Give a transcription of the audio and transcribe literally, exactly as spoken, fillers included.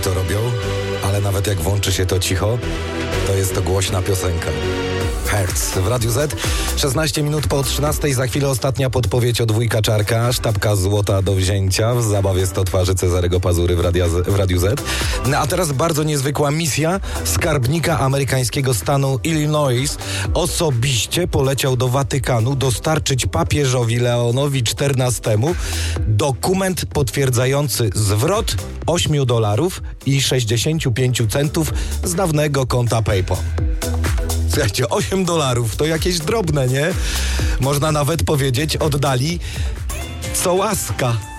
to robią, ale nawet jak włączy się to cicho, to jest to głośna piosenka. Hertz w Radiu Z. szesnaście minut po trzynastej. Za chwilę ostatnia podpowiedź od wujka Czarka. Sztabka złota do wzięcia w zabawie sto twarzy Cezarego Pazury w, Radia Z, w Radiu Z. No, a teraz bardzo niezwykła misja. Skarbnika amerykańskiego stanu Illinois osobiście poleciał do Watykanu dostarczyć papieżowi Leonowi czternastemu dokument potwierdzający zwrot ośmiu dolarów i sześćdziesięciu pięciu centów z dawnego konta PayPal. Słuchajcie, osiem dolarów to jakieś drobne, nie? Można nawet powiedzieć, oddali co łaska.